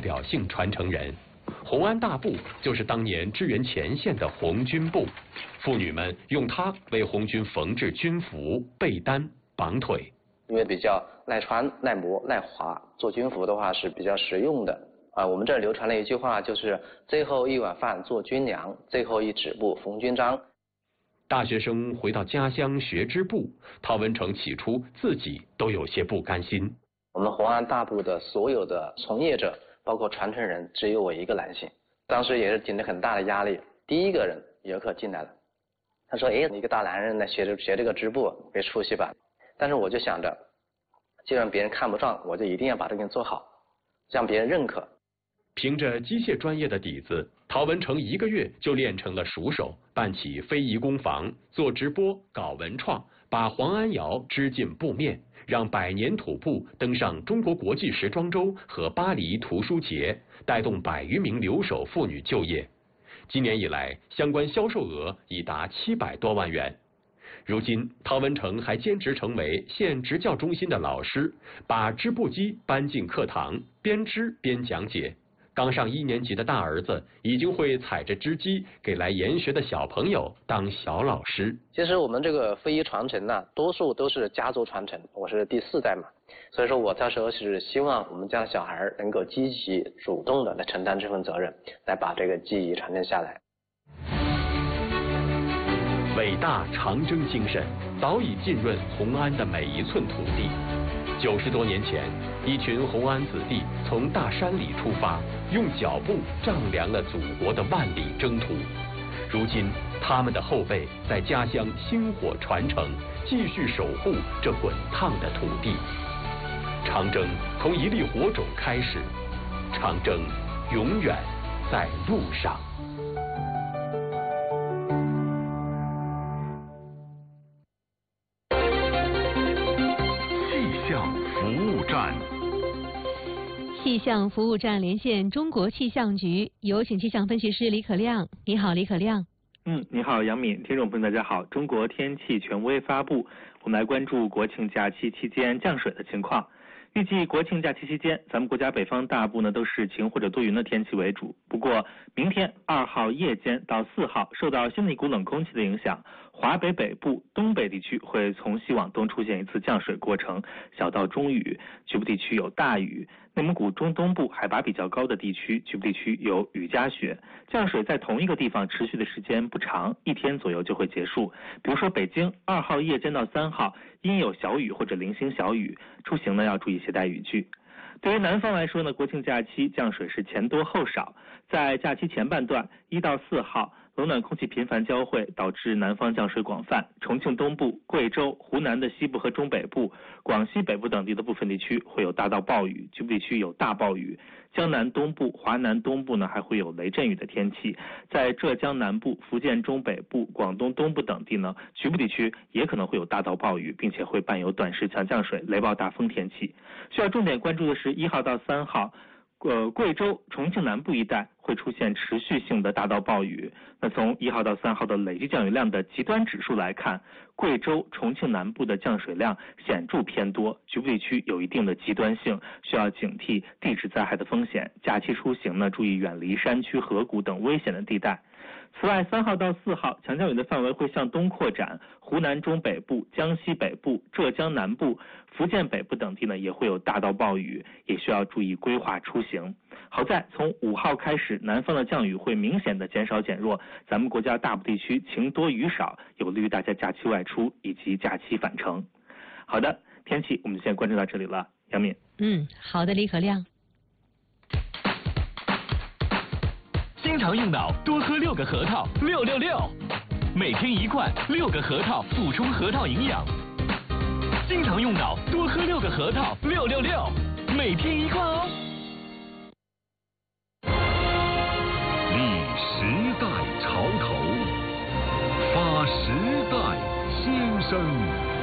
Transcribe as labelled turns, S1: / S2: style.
S1: 表性传承人。红安大布就是当年支援前线的红军布，妇女们用它为红军缝制军服、被单、绑腿。
S2: 因为比较耐穿、耐磨、耐滑，做军服的话是比较实用的。我们这儿流传了一句话，就是最后一碗饭做军粮，最后一纸布缝军章。
S1: 大学生回到家乡学织布，陶文成起初自己都有些不甘心。
S2: 我们红安大布的所有的从业者，包括传承人，只有我一个男性。当时也是顶着很大的压力。第一个人游客进来了，他说：“哎，你一个大男人来学这个织布，别出息吧。”但是我就想着，既然别人看不上，我就一定要把这个做好，让别人认可。
S1: 凭着机械专业的底子，陶文成1个月就练成了熟手，办起非遗工坊，做直播，搞文创，把黄安窑织进布面，让百年土布登上中国国际时装周和巴黎图书节，带动100余名留守妇女就业。今年以来，相关销售额已达700多万元。如今，陶文成还兼职成为县职教中心的老师，把织布机搬进课堂，边织边讲解。刚上1年级的大儿子已经会踩着织机给来研学的小朋友当小老师。
S2: 其实我们这个非遗传承呢，多数都是家族传承，我是第4代嘛，所以说我到时候是希望我们家的小孩能够积极主动的来承担这份责任，来把这个技艺传承下来。
S1: 伟大长征精神早已浸润红安的每一寸土地。90多年前，一群红安子弟从大山里出发，用脚步丈量了祖国的万里征途。如今，他们的后辈在家乡薪火传承，继续守护这滚烫的土地。长征从一粒火种开始，长征永远在路上。
S3: 气象服务站连线中国气象局，有请气象分析师李可亮。你好，李可亮。
S4: 你好，杨敏，听众朋友大家好。中国天气权威发布，我们来关注国庆假期期间降水的情况。预计国庆假期期间，咱们国家北方大部呢都是晴或者多云的天气为主。不过，明天2号夜间到4号，受到新的一股冷空气的影响，华北北部、东北地区会从西往东出现一次降水过程，小到中雨，局部地区有大雨。内蒙古中东部海拔比较高的地区，局部地区有雨夹雪。降水在同一个地方持续的时间不长，1天左右就会结束。比如说北京2号夜间到3号，阴有小雨或者零星小雨，出行呢要注意携带雨具。对于南方来说呢，国庆假期降水是前多后少。在假期前半段1到4号，冷暖空气频繁交汇，导致南方降水广泛。重庆东部、贵州、湖南的西部和中北部、广西北部等地的部分地区会有大到暴雨，局部地区有大暴雨。江南东部、华南东部呢还会有雷阵雨的天气。在浙江南部、福建中北部、广东东部等地呢，局部地区也可能会有大到暴雨，并且会伴有短时强降水、雷暴大风天气。需要重点关注的是1号到3号。贵州、重庆南部一带会出现持续性的大到暴雨。那从1号到3号的累计降雨量的极端指数来看，贵州、重庆南部的降水量显著偏多，局部地区有一定的极端性，需要警惕地质灾害的风险。假期出行呢，注意远离山区、河谷等危险的地带。此外，3号到4号强降雨的范围会向东扩展，湖南中北部、江西北部、浙江南部、福建北部等地呢也会有大到暴雨，也需要注意规划出行。好在从5号开始，南方的降雨会明显的减少减弱，咱们国家大部地区晴多雨少，有利于大家假期外出以及假期返程。好的，天气我们先关注到这里了，杨敏。
S3: 好的，李可亮。
S5: 经常用脑，多喝6个核桃，666，每天1罐，6个核桃补充核桃营养。经常用脑，多喝6个核桃，666，每天1罐哦。
S6: 立时代潮头，发时代先声。